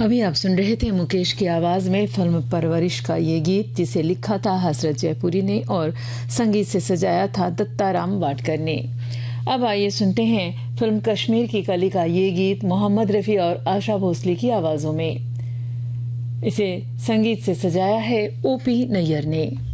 अभी आप सुन रहे थे मुकेश की आवाज में फिल्म परवरिश का ये गीत, जिसे लिखा था हसरत जयपुरी ने और संगीत से सजाया था दत्ताराम वाडकर ने। अब आइए सुनते हैं फिल्म कश्मीर की कली का ये गीत मोहम्मद रफी और आशा भोसले की आवाजों में। इसे संगीत से सजाया है ओपी नैयर ने।